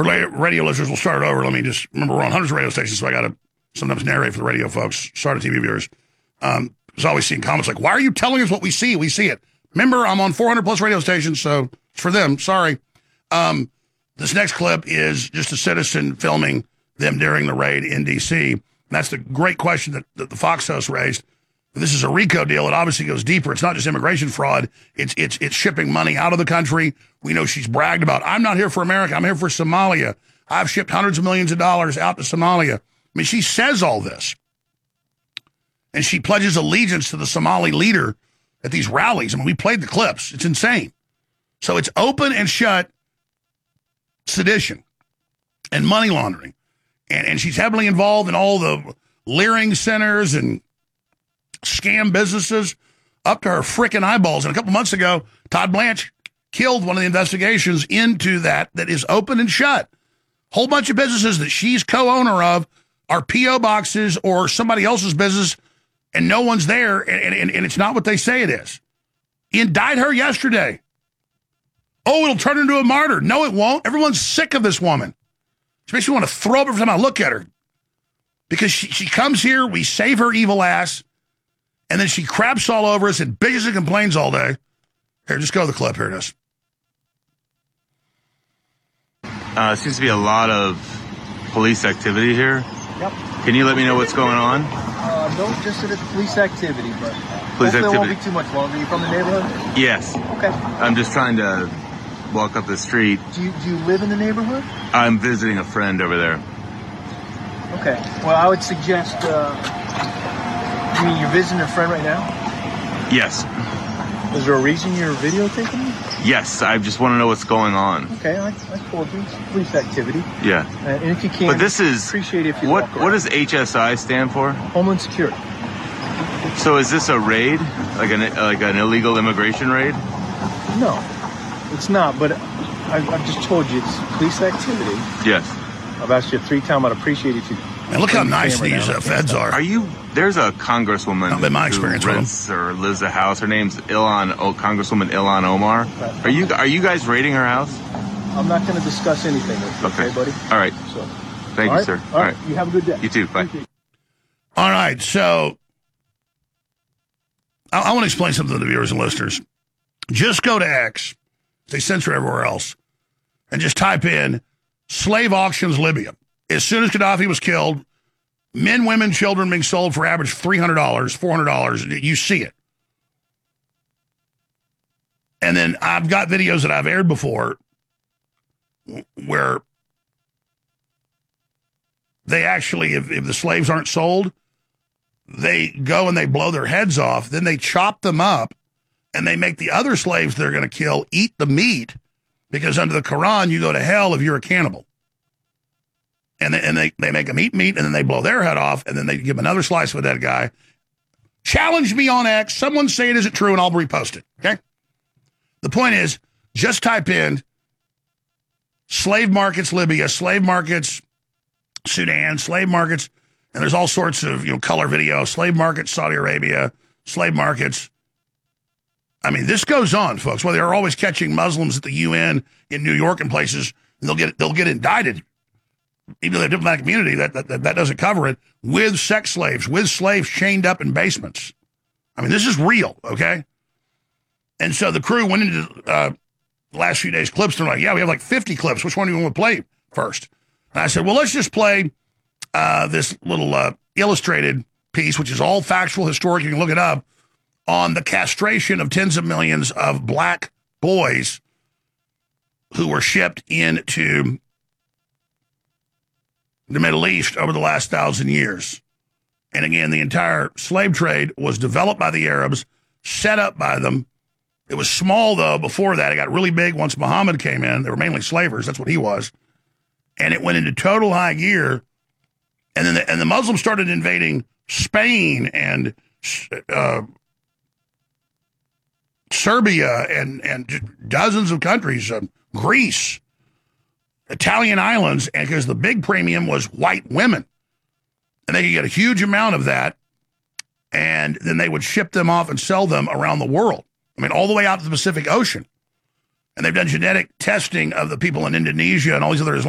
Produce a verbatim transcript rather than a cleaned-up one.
For radio listeners, we'll start it over. Let me just remember we're on hundreds of radio stations, so I got to sometimes narrate for the radio folks. Sorry to T V viewers. Um, I was always seeing comments like, "Why are you telling us what we see? We see it." Remember, I'm on four hundred plus radio stations, so it's for them. Sorry. Um, this next clip is just a citizen filming them during the raid in D C. And that's the great question that, that the Fox host raised. This is a RICO deal. It obviously goes deeper. It's not just immigration fraud. It's it's it's shipping money out of the country. We know she's bragged about, I'm not here for America. I'm here for Somalia. I've shipped hundreds of millions of dollars out to Somalia. I mean, she says all this. And she pledges allegiance to the Somali leader at these rallies. I mean, we played the clips. It's insane. So it's open and shut sedition and money laundering. And, and she's heavily involved in all the leering centers and scam businesses up to her frickin' eyeballs. And a couple months ago, Todd Blanche killed one of the investigations into that that is open and shut. Whole bunch of businesses that she's co-owner of are P O boxes or somebody else's business, and no one's there, and, and, and it's not what they say it is. Indict her yesterday. Oh, it'll turn her into a martyr. No, it won't. Everyone's sick of this woman. She makes me want to throw up every time I look at her. Because she, she comes here, we save her evil ass, and then she craps all over us and bitches and complains all day. Here, just go to the clip. Here it is. Uh, seems to be a lot of police activity here. Yep. Can you let me know what's going on? Uh, no, just that it's police activity, but police hopefully activity. It won't be too much longer. You from the neighborhood? Yes. Okay. I'm just trying to walk up the street. Do you, do you live in the neighborhood? I'm visiting a friend over there. Okay. Well, I would suggest, uh, you mean you're visiting a friend right now? Yes. Is there a reason you're videotaping me? Yes, I just want to know what's going on. Okay, I, I told you. It's police activity. Yeah. Uh, and if you can, but this is, appreciate it if you what, walk what does H S I stand for? Homeland Security. So is this a raid? Like an, like an illegal immigration raid? No, it's not, but I, I've just told you it's police activity. Yes. I've asked you three times. I'd appreciate it if you... And look how nice these uh, feds are. Are you? There's a congresswoman Not been my experience who rents or lives a house. Her name's Ilhan, oh, Congresswoman Ilhan Omar. Right. Are you? Are you guys raiding her house? I'm not going to discuss anything with you, okay, okay buddy? All right. So, Thank all you, right? sir. All right. You have a good day. You too. Bye. You. All right. So I, I want to explain something to the viewers and listeners. Just go to X. They censor everywhere else. And just type in slave auctions Libya. As soon as Gaddafi was killed, men, women, children being sold for average three hundred dollars, four hundred dollars. You see it. And then I've got videos that I've aired before where they actually, if, if the slaves aren't sold, they go and they blow their heads off. Then they chop them up and they make the other slaves they're going to kill eat the meat because under the Quran, you go to hell if you're a cannibal. And, they, and they, they make them eat meat, and then they blow their head off, and then they give them another slice of a dead guy. Challenge me on X. Someone say it isn't true, and I'll repost it, okay? The point is, just type in slave markets Libya, slave markets Sudan, slave markets, and there's all sorts of, you know, color video, slave markets Saudi Arabia, slave markets. I mean, this goes on, folks. Well, they're always catching Muslims at the U N in New York and places, and they'll get they'll get indicted. Even though they're a diplomatic community, that, that that doesn't cover it, with sex slaves, with slaves chained up in basements. I mean, this is real, okay? And so the crew went into uh, the last few days' clips, and they're like, yeah, we have like fifty clips. Which one do you want to play first? And I said, well, let's just play uh, this little uh, illustrated piece, which is all factual, historic, you can look it up, on the castration of tens of millions of black boys who were shipped into the Middle East over the last thousand years. And again, the entire slave trade was developed by the Arabs, set up by them. It was small, though, before that. It got really big once Muhammad came in. They were mainly slavers. That's what he was. And it went into total high gear. And then the, and the Muslims started invading Spain and uh, Serbia and, and dozens of countries, uh, Greece, Italian islands, and because the big premium was white women. And they could get a huge amount of that, and then they would ship them off and sell them around the world. I mean, all the way out to the Pacific Ocean. And they've done genetic testing of the people in Indonesia and all these other Islamic